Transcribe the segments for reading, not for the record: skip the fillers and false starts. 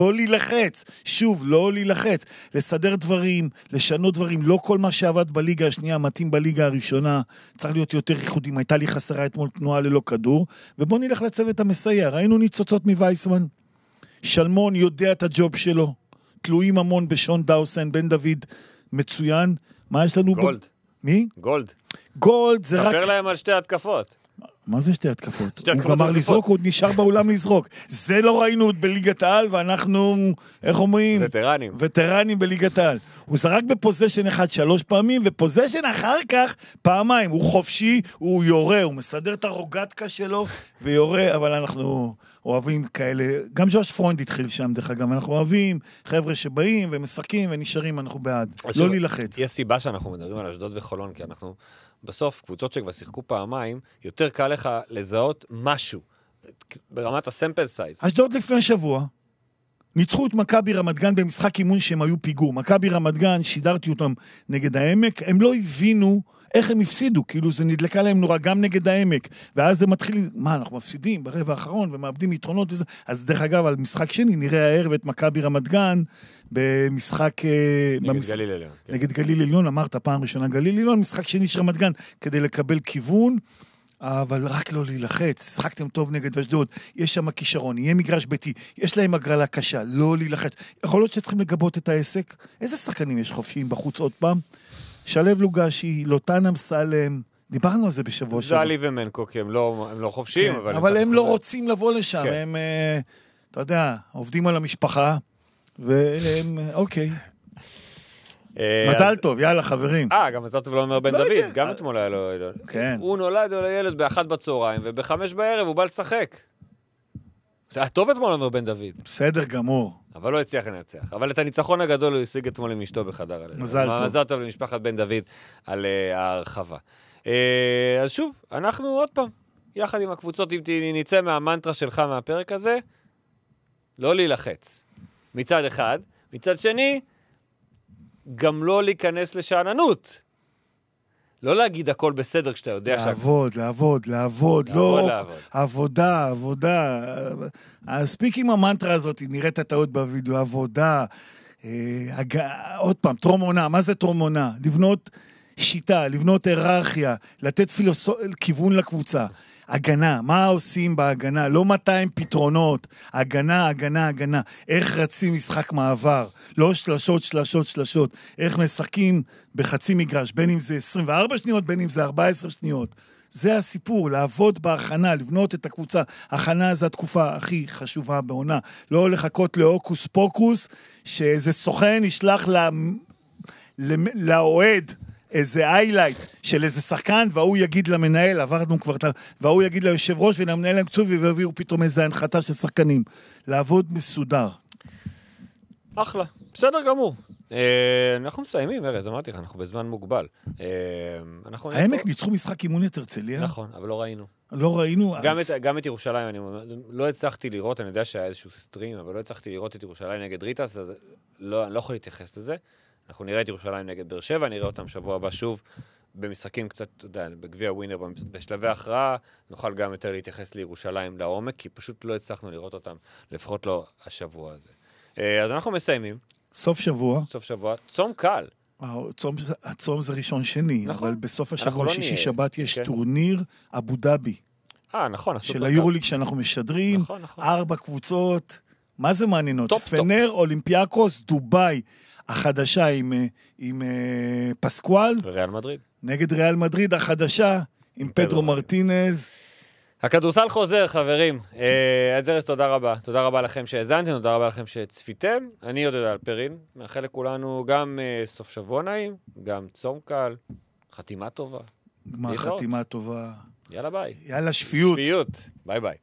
לא להילחץ, שוב, לא להילחץ, לסדר דברים, לשנות דברים, לא כל מה שעבד בליגה השנייה, מתאים בליגה הראשונה, צריך להיות יותר ייחודים, הייתה לי חסרה אתמול תנועה ללא כדור, ובוא נלך לצוות המסייע, ראינו ניצוצות מווייסמן, שלמון יודע את הג'וב שלו, תלויים המון בשון דאוסן, בן דוד מצוין, מה יש לנו? גולד. מי? גולד. גולד זה רק... ספר להם על שתי התקפות. מה זה שתי התקפות? הוא גמר לזרוק, הוא נשאר באולם לזרוק. זה לא ראינו עוד בליגת העל, ואנחנו, איך אומרים? וטרנים. וטרנים בליגת העל. הוא זרק בפוזיישן אחד 3 פעמים, ופוזיישן אחר כך פעמיים. הוא חופשי, הוא יורה, הוא מסדר את הרוגטקה שלו, ויורה, אבל אנחנו אוהבים כאלה, גם ג'וש פרוינד התחיל שם, דרך אגב, אנחנו אוהבים חבר'ה שבאים ומשחקים ונשארים, אנחנו בעד. לא להילחץ. יש סיבה שאנחנו מדברים על אשדוד וחולון, כי אנחנו... בסוף, קבוצות שכבר שיחקו פעמיים, יותר קל לך לזהות משהו, ברמת הסמפל סייז. אשדוד לפני שבוע, ניצחו את מכבי רמת גן במשחק אימון שהם היו פיגור. מכבי רמת גן, שידרתי אותם נגד העמק, הם לא הבינו איך הם הפסידו, כאילו זה נדלקה להם נורא גם נגד העמק, ואז זה מתחיל, מה, אנחנו מפסידים ברבע האחרון, ומאבדים יתרונות וזה, אז דרך אגב, על משחק שני, נראה הערב את מכבי רמת גן, במשחק... נגד גליל עליון. נגד גליל עליון, אמרת פעם ראשונה גליל עליון, משחק שני של רמת גן, כדי לקבל כיוון, אבל רק לא להילחץ, שחקתם טוב נגד אשדוד, יש שם כישרון, יהיה מגרש ביתי, יש להם הגרלה קשה, לא להילחץ, יכול להיות שצריכים לגבות את העסק, איזה שחקנים יש חופשיים בחוץ עוד פעם? שלב לוגשי, לוטן אמסלם, דיברנו על זה בשבוע שבוע. זלי ומנקוק, הם לא חופשיים, אבל הם לא רוצים לבוא לשם, הם, אתה יודע, עובדים על המשפחה, והם, אוקיי. מזל טוב, יאללה חברים. גם מזל טוב לא אומר בן דוד, גם אתמול היה לו... כן. הוא נולד לילד ב1 בצהריים, וב5 בערב הוא בא לשחק. זה היה טוב אתמול אומר בן דוד. בסדר גמור. אבל לא הצליח לנצח. אבל את הניצחון הגדול הוא השיג אתמול עם אשתו בחדר הלידה. מזל טוב. מזל טוב למשפחת בן דוד על ההרחבה. אז שוב, אנחנו עוד פעם, יחד עם הקבוצות, אם נצא מהמנטרה שלך מהפרק הזה, לא להילחץ. מצד אחד. מצד שני, גם לא להיכנס לשעננות. לא להגיד הכל בסדר כשאתה יודע... לעבוד. לא, עבודה. הספיק עם המנטרה הזאת, נראית הטעות בווידאו, עבודה, עוד פעם, טרום עונה, מה זה טרום עונה? לבנות שיטה, לבנות היררכיה, לתת כיוון לקבוצה. הגנה, מה עושים בהגנה? לא 200 פתרונות, הגנה. איך רצים משחק מעבר? לא שלשות. איך משחקים בחצי מגרש, בין אם זה 24 שניות, בין אם זה 14 שניות. זה הסיפור, לעבוד בהכנה, לבנות את הקבוצה. הכנה זה התקופה הכי חשובה בעונה. לא לחכות לאוקוס פוקוס, שאיזה סוכן ישלח לאוהד, איזה highlight של איזה שחקן, והוא יגיד למנהל, עברנו כבר, והוא יגיד ליושב ראש ולמנהל המקצועי, ויביאו פתאום איזה הנחתה של שחקנים. לעבוד מסודר. אחלה, בסדר גמור. אנחנו מסיימים, ארז, אמרתי לך, אנחנו בזמן מוגבל. העמק ניצחו משחק אימון את הרצליה. נכון, אבל לא ראינו. לא ראינו, גם את ירושלים, אני לא הצלחתי לראות, אני יודע שהיה איזשהו סטרים, אבל לא הצלחתי לראות את ירושלים נגד ריטס, אז אני לא יכול להתייחס לזה. אנחנו נראה את ירושלים נגד באר שבע, נראה אותם שבוע הבא שוב במשחקים קצת, אתה יודע, בגביע ווינר, בשלבי הכרעה, נוכל גם יותר להתייחס לירושלים לעומק, כי פשוט לא הצלחנו לראות אותם, לפחות לא השבוע הזה. אז אנחנו מסיימים. סוף שבוע, צום קל. הצום זה ראשון שני, נכון. אבל בסוף השבוע שישי שבת יש טורניר אבו דאבי. נכון. של היורוליג שאנחנו משדרים, נכון. 4 קבוצות, מה זה מעניינות? טופ. פנר, אולימפיאקוס, דוביי, החדשה עם פסקואל. וריאל מדריד. נגד ריאל מדריד, החדשה, עם פדרו מרטינז. הכדורסל חוזר, חברים. אז ארז, תודה רבה. תודה רבה לכם שהאזנתם, תודה רבה לכם שצפיתם. אני יודע על פרין. מאחל לכולנו גם סוף שבוע נעים, גם צום קל, חתימה טובה. גמר חתימה טובה. יאללה ביי. יאללה שפיות. ביי ביי.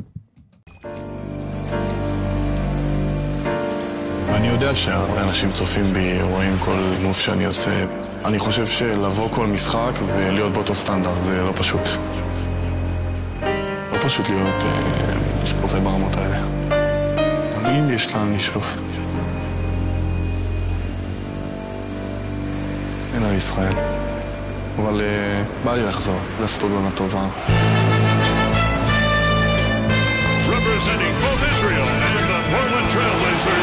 אני יודע שהרבה אנשים צופים בי, רואים כל מוף שאני עושה. אני חושב שלבוא כל משחק ולהיות באותו סטנדרט זה לא פשוט. לא פשוט להיות ספורטאי ברמות האלה. תמיד יש לאן לשאוף. אין על ישראל. אבל בא לי לחזור, לעשות עוד עונה טובה. Representing both Israel and the Portland Trailblazers